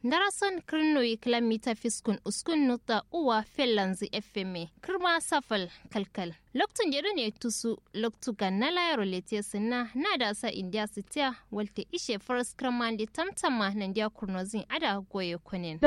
Darason kirnoyi kilomita fiskun uskun nuta uwa fellanzi FM kirma safal kalkal. Loktun jere ne tusu loktu ganna layaro lete sinna na da sa india sitia walte ishe first kramandi tamtama nan dia kurnozin ada goye kunin.